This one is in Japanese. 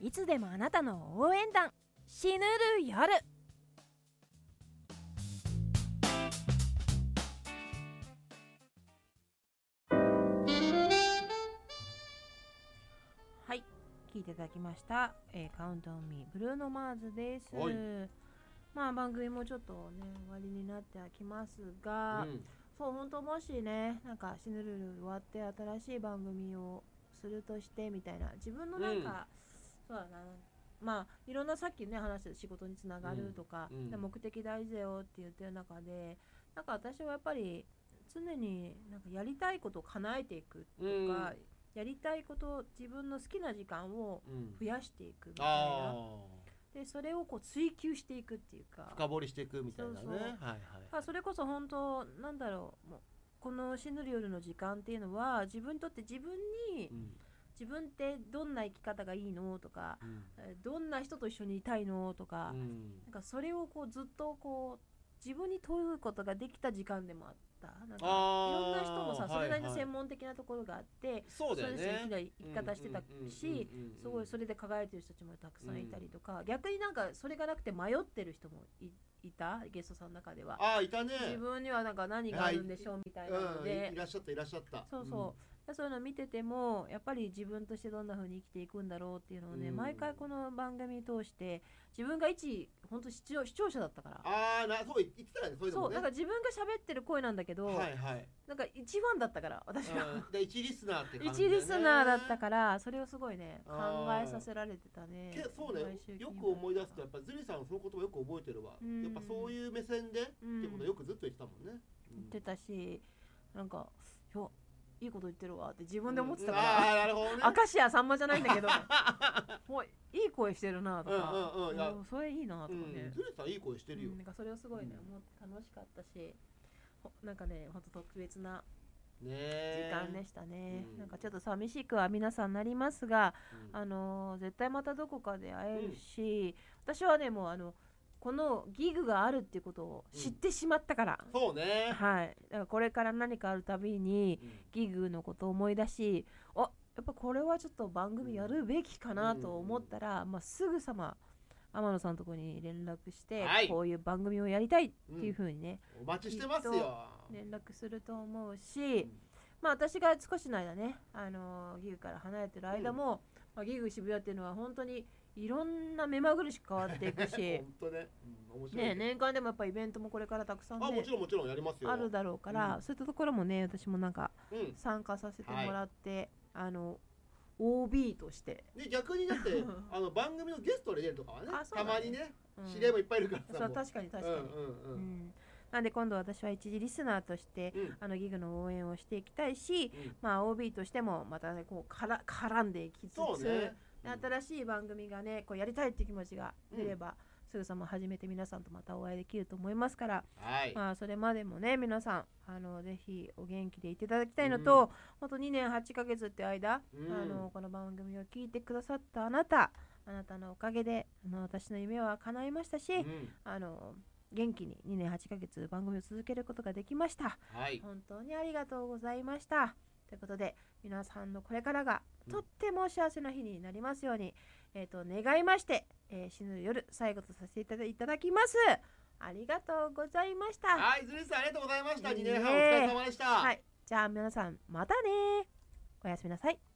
いつでもあなたの応援団、死ぬる夜。はい、聞いていただきました、カウントオンミー、ブルーノマーズです。まあ番組もちょっとね終わりになってはきますが、そう本当もしねなんか死ぬる夜終わって新しい番組をするとしてみたいな、自分のなんか、そうだな、まあいろんなさっきね話してた仕事につながるとか、目的大事だよって言ってる中で、なんか私はやっぱり常になんかやりたいことを叶えていくとか、やりたいこと、自分の好きな時間を増やしていくみたいな、でそれをこう追求していくっていうか、 深掘りしていくみたいなね。 そうそう、はいはい、それこそ本当なんだろう、もうこの死ぬる夜の時間っていうのは自分にとって自分に、自分ってどんな生き方がいいのとか、どんな人と一緒にいたいのとか、なんかそれをこうずっとこう自分に問うことができた時間でもあった。なんかいろんな人もさ、それなりの専門的なところがあって、 そうだよね、 それで生き方してたし、すごいそれで輝いてる人たちもたくさんいたりとか、逆になんかそれがなくて迷ってる人もいた、ゲストさんの中では。 いたね。 自分にはなんか何があるんでしょうみたいなので、 いらっしゃったいらっしゃった。 そうそう、そういうのを見ててもやっぱり自分としてどんな風に生きていくんだろうっていうのをね、毎回この番組通して、自分が一本当視聴者だったから、 そう言ってたよね、そういうのもね。 そう、なんか自分が喋ってる声なんだけど、なんか一番だったから私は、 一リスナーって感じで、 一リスナーだったから、それをすごいね考えさせられてたね。 そうね、よく思い出すとやっぱズリさんその言葉よく覚えてるわ。やっぱそういう目線でってことはよくずっと言ってたもんね。 言ってたし、なんかいいこと言ってるわって自分で思ってたから、 なるほどね、 明石家さんまじゃないんだけどもういい声してるなとか、それいいなとかね、 ズリさんいい声してるよ。 なんかそれをすごいね思って楽しかったし、なんかねほんと特別な時間でしたね。なんかちょっと寂しくは皆さんなりますが、絶対またどこかで会えるし、私はねもうこのギグがあるっていうことを知ってしまったから、 そうね、 はい、だからこれから何かあるたびにギグのことを思い出し、やっぱこれはちょっと番組やるべきかなと思ったら、すぐさま天野さんのところに連絡して、こういう番組をやりたいっていう風にね、 お待ちしてますよ、 連絡すると思うし、私が少しの間ねギグから離れてる間も、ギグ渋谷っていうのは本当にいろんな目まぐるしく変わっていくし本当ね、面白いね。 年間でもやっぱイベントもこれからたくさんね、 もちろんもちろんやりますよ、あるだろうから、そういったところもね私もなんか参加させてもらって、OB としてで、逆にだって番組のゲストで出るとかはね、たまにね、知り合いもいっぱいいるからさ。 そう、確かに確かに、なんで今度私は一時リスナーとして、ギグの応援をしていきたいし、OB としてもまたねこう絡んでいきつつ、新しい番組がねこうやりたいっていう気持ちが出れば、すぐさま始めて皆さんとまたお会いできると思いますから、それまでもね皆さんぜひお元気でいていただきたいのと、ほんと2年8ヶ月って間、この番組を聞いてくださったあなたのおかげで私の夢は叶いましたし、元気に2年8ヶ月番組を続けることができました。本当にありがとうございました。ということで皆さんのこれからがとっても幸せな日になりますように、願いまして、死ぬ夜最後とさせていただきます。ありがとうございました。 はい、ズリさんありがとうございました。2年半お疲れ様でした。 じゃあ皆さんまたね、おやすみなさい。